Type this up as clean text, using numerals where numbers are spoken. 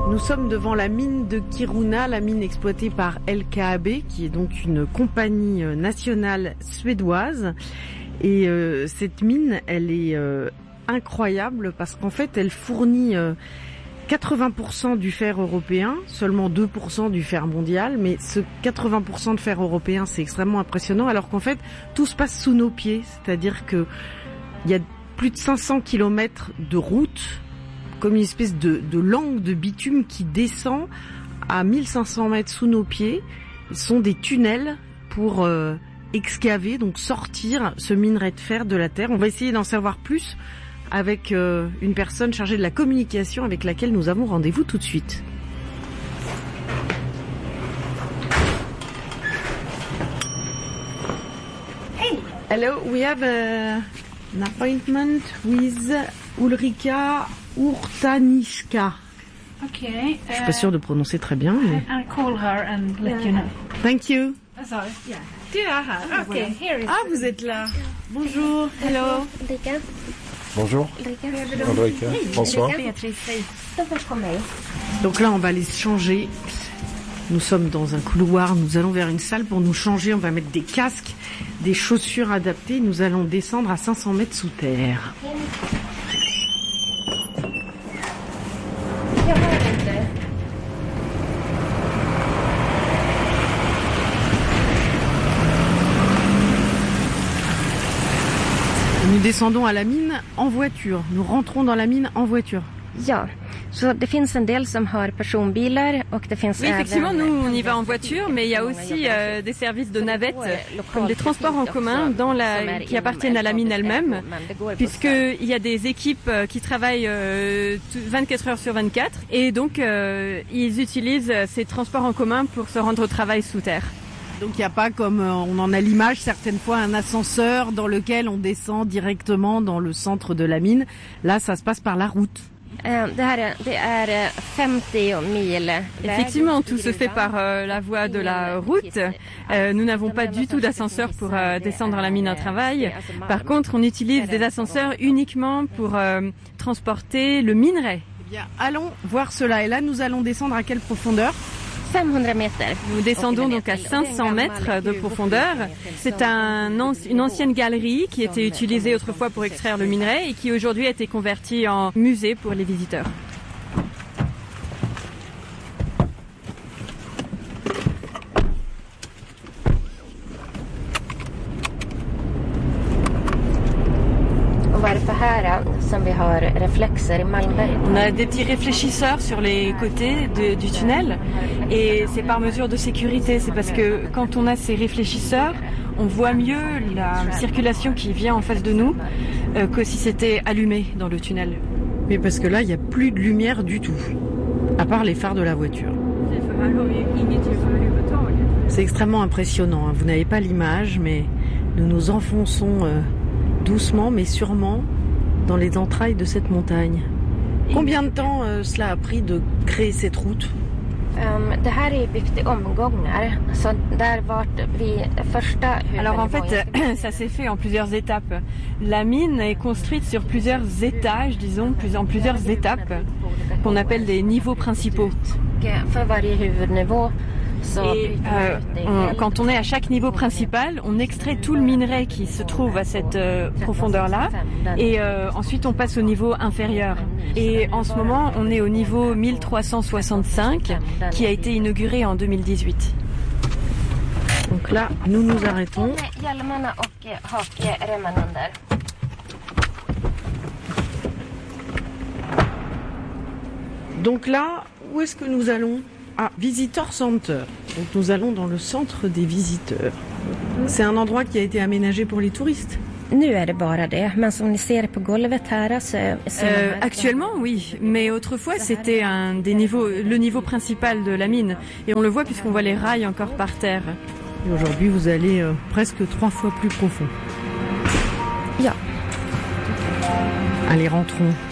Nous sommes devant la mine de Kiruna, la mine exploitée par LKAB, qui est donc une compagnie nationale suédoise. Et cette mine, elle est incroyable parce qu'en fait, elle fournit 80% du fer européen, seulement 2% du fer mondial. Mais ce 80% de fer européen, c'est extrêmement impressionnant, alors qu'en fait, tout se passe sous nos pieds. C'est-à-dire que il y a plus de 500 kilomètres de route, comme une espèce de langue de bitume qui descend à 1500 mètres sous nos pieds. Ce sont des tunnels pour excaver, donc sortir ce minerai de fer de la terre. On va essayer d'en savoir plus avec une personne chargée de la communication avec laquelle nous avons rendez-vous tout de suite. Hey. Hello, we have an appointment with Ulrika Urtaniska. Okay. Je suis pas sûre de prononcer très bien. Mais... I'll call her and let you know. Thank you. Sorry. Yeah. Okay, here is... Ah, vous êtes là. Bonjour. Hello. Ulrika. Bonjour. Ulrika. Bonsoir. Donc là, on va aller se changer. Nous sommes dans un couloir. Nous allons vers une salle pour nous changer. On va mettre des casques, des chaussures adaptées. Nous allons descendre à 500 mètres sous terre. Nous descendons à la mine en voiture. Nous rentrons dans la mine en voiture. Ja, så det finns en del som har personbilar och det finns oui, effectivement, nous on y va en voiture, mais il y a aussi des services de navettes, comme des transports en commun qui appartiennent à la mine elle-même, puisqu'il y a des équipes qui travaillent 24 heures sur 24, et donc ils utilisent ces transports en commun pour se rendre au travail sous terre. Donc il n'y a pas, comme on en a l'image certaines fois, un ascenseur dans lequel on descend directement dans le centre de la mine. Là, ça se passe par la route. Effectivement, tout se fait par la voie de la route. Nous n'avons pas du tout d'ascenseur pour descendre la mine au travail. Par contre, on utilise des ascenseurs uniquement pour transporter le minerai. Eh bien, allons voir cela. Et là, nous allons descendre à quelle profondeur ? 500 mètres. Nous descendons donc à 500 mètres de profondeur. C'est une ancienne galerie qui était utilisée autrefois pour extraire le minerai et qui aujourd'hui a été convertie en musée pour les visiteurs. On a des petits réfléchisseurs sur les côtés du tunnel et c'est par mesure de sécurité. C'est parce que quand on a ces réfléchisseurs, on voit mieux la circulation qui vient en face de nous que si c'était allumé dans le tunnel. Mais parce que là, il n'y a plus de lumière du tout, à part les phares de la voiture. C'est extrêmement impressionnant, hein. Vous n'avez pas l'image, mais nous nous enfonçons doucement mais sûrement dans les entrailles de cette montagne. Combien de temps cela a pris de créer cette route ? Alors en fait, ça s'est fait en plusieurs étapes. La mine est construite sur plusieurs étages, disons, en plusieurs étapes, qu'on appelle des niveaux principaux. Et quand on est à chaque niveau principal, on extrait tout le minerai qui se trouve à cette profondeur-là et ensuite on passe au niveau inférieur. Et en ce moment, on est au niveau 1365 qui a été inauguré en 2018. Donc là, nous nous arrêtons. Donc là, où est-ce que nous allons ? Ah, Visitor Center. Donc nous allons dans le centre des visiteurs. C'est un endroit qui a été aménagé pour les touristes. Actuellement, oui. Mais autrefois, c'était le niveau principal de la mine. Et on le voit puisqu'on voit les rails encore par terre. Et aujourd'hui, vous allez presque 3 fois plus profond. Ja. Allez, rentrons.